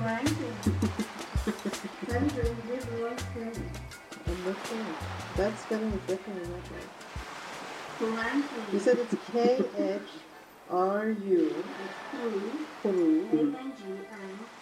I'm looking. That spelling is definitely not right. You said it's Khru. Khru.